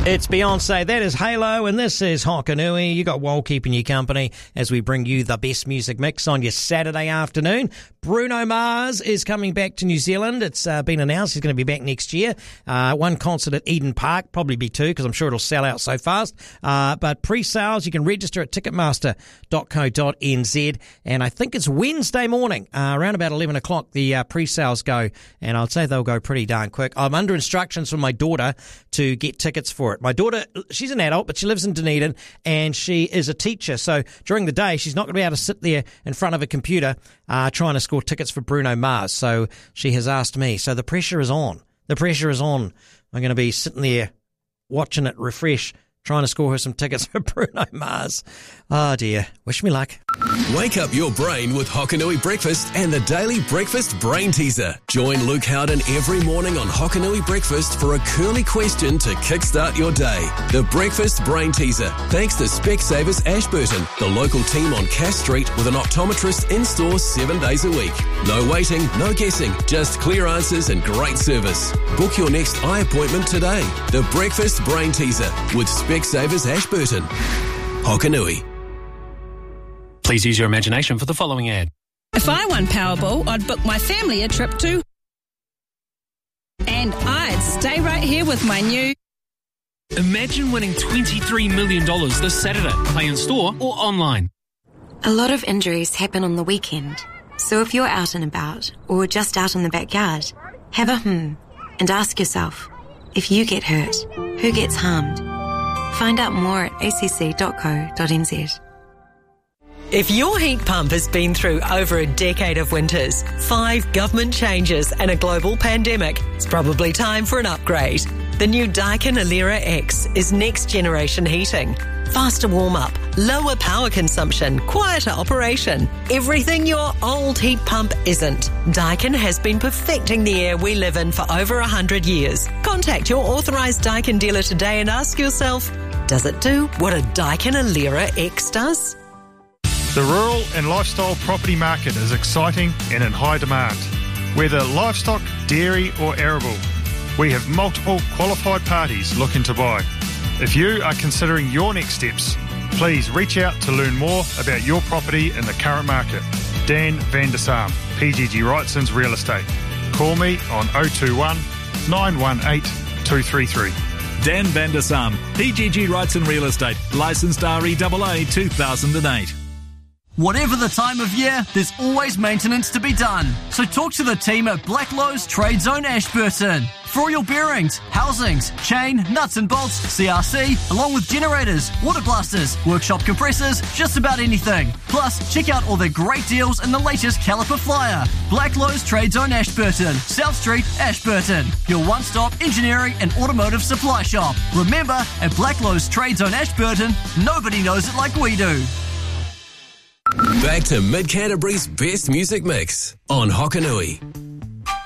It's Beyonce, that is Halo, and this is Hokanui. You got Wal keeping you company as we bring you the best music mix on your Saturday afternoon. Bruno Mars is coming back to New Zealand. It's been announced he's going to be back next year. One concert at Eden Park, probably be two, because I'm sure it'll sell out so fast. But pre-sales, you can register at ticketmaster.co.nz, and I think it's Wednesday morning, around about 11 o'clock, the pre-sales go, and I'd say they'll go pretty darn quick. I'm under instructions from my daughter to get tickets for it. My daughter, she's an adult, but she lives in Dunedin, and she is a teacher. So during the day, she's not going to be able to sit there in front of a computer trying to score tickets for Bruno Mars. So she has asked me. So the pressure is on. The pressure is on. I'm going to be sitting there watching it refresh, trying to score her some tickets for Bruno Mars. Oh, dear. Wish me luck. Wake up your brain with Hokanui Breakfast and the Daily Breakfast Brain Teaser. Join Luke Howden every morning on Hokanui Breakfast for a curly question to kickstart your day. The Breakfast Brain Teaser. Thanks to Specsavers Ashburton, the local team on Cass Street with an optometrist in-store 7 days a week. No waiting, no guessing, just clear answers and great service. Book your next eye appointment today. The Breakfast Brain Teaser with Specsavers Ashburton. Hokanui. Please use your imagination for the following ad. If I won Powerball, I'd book my family a trip to... And I'd stay right here with my new... Imagine winning $23 million this Saturday. Play in store or online. A lot of injuries happen on the weekend. So if you're out and about, or just out in the backyard, have a and ask yourself, if you get hurt, who gets harmed? Find out more at acc.co.nz. If your heat pump has been through over a decade of winters, 5 government changes and a global pandemic, it's probably time for an upgrade. The new Daikin Alera X is next generation heating. Faster warm-up, lower power consumption, quieter operation. Everything your old heat pump isn't. Daikin has been perfecting the air we live in for over 100 years. Contact your authorised Daikin dealer today and ask yourself, does it do what a Daikin Alera X does? The rural and lifestyle property market is exciting and in high demand. Whether livestock, dairy or arable, we have multiple qualified parties looking to buy. If you are considering your next steps, please reach out to learn more about your property in the current market. Dan van der Saam, PGG Wrightson's Real Estate. Call me on 021 918 233. Dan van der Saam, PGG Wrightson Real Estate, licensed REAA 2008. Whatever the time of year, there's always maintenance to be done. So talk to the team at Blacklowe's Trade Zone Ashburton. For all your bearings, housings, chain, nuts and bolts, CRC, along with generators, water blasters, workshop compressors, just about anything. Plus, check out all their great deals and the latest caliper flyer. Blacklowe's Trade Zone Ashburton, South Street, Ashburton. Your one-stop engineering and automotive supply shop. Remember, at Blacklowe's Trade Zone Ashburton, nobody knows it like we do. Back to Mid-Canterbury's best music mix on Hokanui.